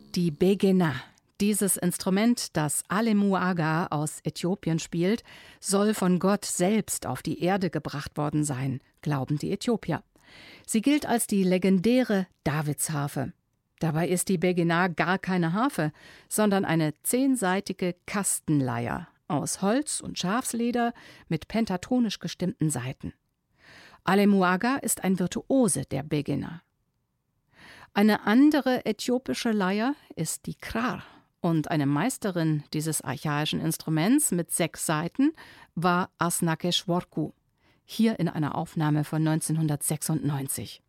Die Begena. Dieses Instrument, das Alemuaga aus Äthiopien spielt, soll von Gott selbst auf die Erde gebracht worden sein, glauben die Äthiopier. Sie gilt als die legendäre Davidsharfe. Dabei ist die Begena gar keine Harfe, sondern eine 10-saitige Kastenleier aus Holz und Schafsleder mit pentatonisch gestimmten Saiten. Alemuaga ist ein Virtuose der Begena. Eine andere äthiopische Leier ist die Krar. Und eine Meisterin dieses archaischen Instruments mit 6 Saiten war Asnakes Worku, hier in einer Aufnahme von 1996.